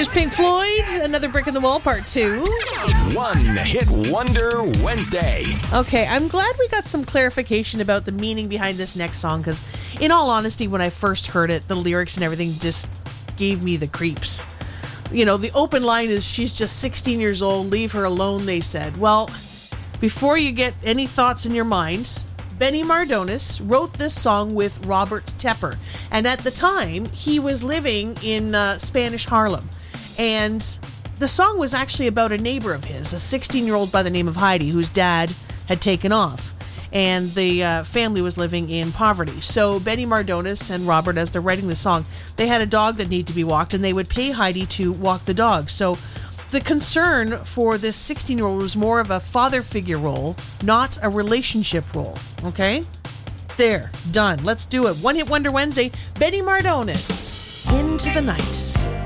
Here's Pink Floyd, Another Brick in the Wall, Part 2. One Hit Wonder Wednesday. Okay, I'm glad we got some clarification about the meaning behind this next song, because in all honesty, when I first heard it, the lyrics and everything just gave me the creeps. You know, the open line is, she's just 16 years old, leave her alone, they said. Well, before you get any thoughts in your mind, Benny Mardones wrote this song with Robert Tepper. And at the time, he was living in Spanish Harlem. And the song was actually about a neighbor of his, a 16-year-old by the name of Heidi, whose dad had taken off. And the family was living in poverty. So Benny Mardones and Robert, as they're writing the song, they had a dog that needed to be walked, and they would pay Heidi to walk the dog. So the concern for this 16-year-old was more of a father figure role, not a relationship role. Okay? There. Done. Let's do it. One Hit Wonder Wednesday. Benny Mardones. Into the Night.